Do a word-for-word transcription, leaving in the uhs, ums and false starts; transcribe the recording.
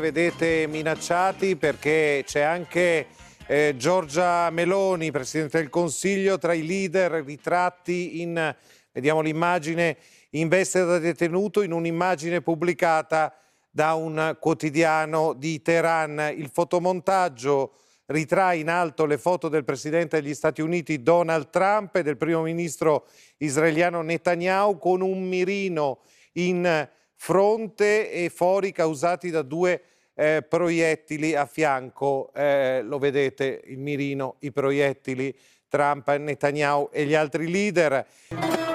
vedete, minacciati, perché c'è anche eh, Giorgia Meloni, Presidente del Consiglio, tra i leader ritratti in, vediamo l'immagine, in veste da detenuto, in un'immagine pubblicata da un quotidiano di Teheran. Il fotomontaggio ritrae in alto le foto del Presidente degli Stati Uniti Donald Trump e del Primo Ministro israeliano Netanyahu con un mirino in fronte e fori causati da due eh, proiettili a fianco. Eh, lo vedete, il mirino, i proiettili, Trump, Netanyahu e gli altri leader.